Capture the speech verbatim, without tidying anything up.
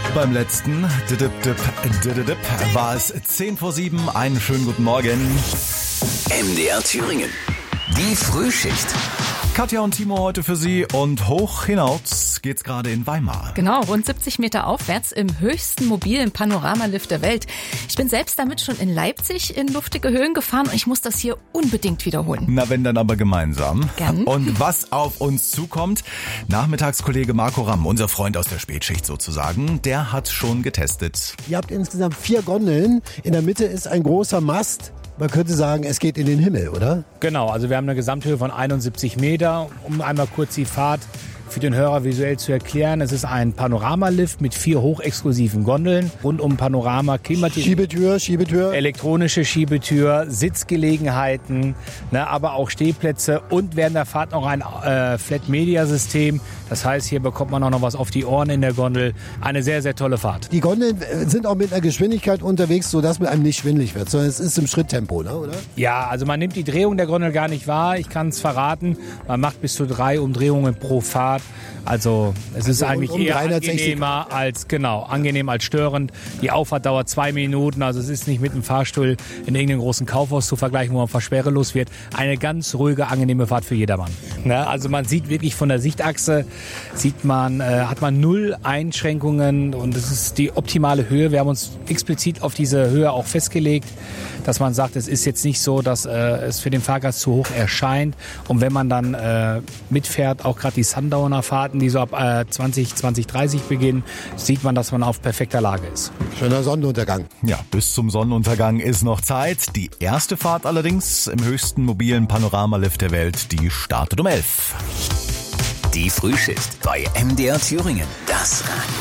Beim letzten Didip, Dip, Didip war es zehn vor sieben. Einen schönen guten Morgen. M D R Thüringen. Die Frühschicht. Katja und Timo heute für Sie und hoch hinaus geht's gerade in Weimar. Genau, rund siebzig Meter aufwärts im höchsten mobilen Panoramalift der Welt. Ich bin selbst damit schon in Leipzig in luftige Höhen gefahren und ich muss das hier unbedingt wiederholen. Na, wenn dann aber gemeinsam. Gern. Und was auf uns zukommt, Nachmittagskollege Marco Ramm, unser Freund aus der Spätschicht sozusagen, der hat schon getestet. Ihr habt insgesamt vier Gondeln. In der Mitte ist ein großer Mast. Man könnte sagen, es geht in den Himmel, oder? Genau, also wir haben eine Gesamthöhe von einundsiebzig Meter. Um einmal kurz die Fahrt für den Hörer visuell zu erklären. Es ist ein Panoramalift mit vier hochexklusiven Gondeln. Rund um Panorama, klimatisiert. Schiebetür, Schiebetür. Elektronische Schiebetür, Sitzgelegenheiten, ne, aber auch Stehplätze und während der Fahrt noch ein äh, Flat-Media-System. Das heißt, hier bekommt man auch noch was auf die Ohren in der Gondel. Eine sehr, sehr tolle Fahrt. Die Gondeln sind auch mit einer Geschwindigkeit unterwegs, sodass man einem nicht schwindelig wird, sondern es ist im Schritttempo, ne, oder? Ja, also man nimmt die Drehung der Gondel gar nicht wahr. Ich kann es verraten. Man macht bis zu drei Umdrehungen pro Fahrt. Also es ist Also eigentlich um, um eher dreihundertsechzig angenehmer als, genau, angenehm als störend. Die Auffahrt dauert zwei Minuten, also es ist nicht mit einem Fahrstuhl in irgendeinem großen Kaufhaus zu vergleichen, wo man versperrelos wird. Eine ganz ruhige, angenehme Fahrt für jedermann. Ne? Also man sieht wirklich von der Sichtachse, sieht man, äh, hat man null Einschränkungen und es ist die optimale Höhe. Wir haben uns explizit auf diese Höhe auch festgelegt, dass man sagt, es ist jetzt nicht so, dass äh, es für den Fahrgast zu hoch erscheint. Und wenn man dann äh, mitfährt, auch gerade die Sundowner-Fahrten, die so ab äh, zwanzig, zwanzig, dreißig beginnen, sieht man, dass man auf perfekter Lage ist. Schöner Sonnenuntergang. Ja, bis zum Sonnenuntergang ist noch Zeit. Die erste Fahrt allerdings im höchsten mobilen Panoramalift der Welt, die startet um elf. Die Frühschicht bei M D R Thüringen. Das Radio.